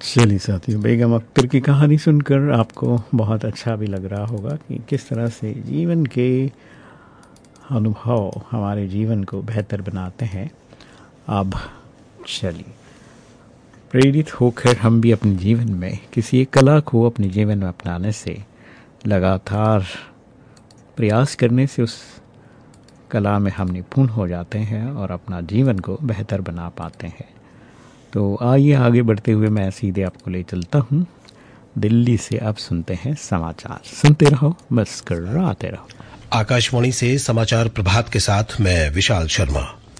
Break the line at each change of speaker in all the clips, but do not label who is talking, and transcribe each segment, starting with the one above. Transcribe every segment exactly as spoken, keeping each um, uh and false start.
चलिए साथियों, बेगम अख्तर की कहानी सुनकर आपको बहुत अच्छा भी लग रहा होगा कि किस तरह से जीवन के अनुभव हमारे जीवन को बेहतर बनाते हैं। अब चलिए, प्रेरित होकर हम भी अपने जीवन में किसी एक कला को अपने जीवन में अपनाने से, लगातार प्रयास करने से उस कला में हम निपुण हो जाते हैं और अपना जीवन को बेहतर बना पाते हैं। तो आइए आगे बढ़ते हुए मैं सीधे आपको ले चलता हूँ दिल्ली से। अब सुनते हैं समाचार। सुनते रहो, मुस्कुराते रहो।
आकाशवाणी से समाचार प्रभात के साथ मैं विशाल शर्मा।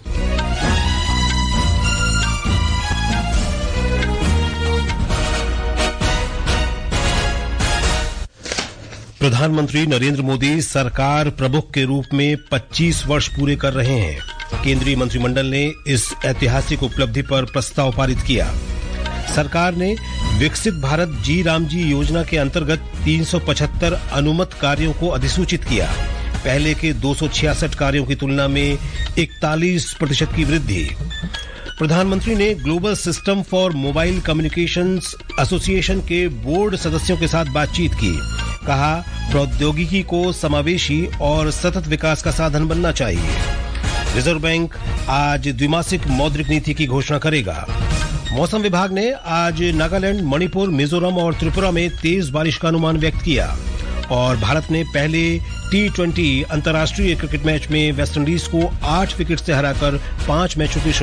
प्रधानमंत्री नरेंद्र मोदी सरकार प्रमुख के रूप में पच्चीस वर्ष पूरे कर रहे हैं। केंद्रीय मंत्रिमंडल ने इस ऐतिहासिक उपलब्धि पर प्रस्ताव पारित किया। सरकार ने विकसित भारत जी रामजी योजना के अंतर्गत तीन सौ पचहत्तर अनुमत कार्यों को अधिसूचित किया। पहले के दो सौ छियासठ कार्यों की तुलना में इकतालीस प्रतिशत की वृद्धि। प्रधानमंत्री ने global system for mobile communications association के बोर्ड सदस्यों के साथ बातचीत की। कहा, प्रौद्योगिकी को समावेशी और सतत विकास का साधन बनना चाहिए। रिजर्व बैंक आज द्विमासिक मौद्रिक नीति की घोषणा करेगा। मौसम विभाग ने आज नागालैंड, मणिपुर, मिजोरम और त्रिपुरा में तेज बारिश का अनुमान व्यक्त किया। और भारत ने पहले टी ट्वेंटी अंतर्राष्ट्रीय क्रिकेट मैच में वेस्टइंडीज को आठ विकेट से हराकर पांच मैचों की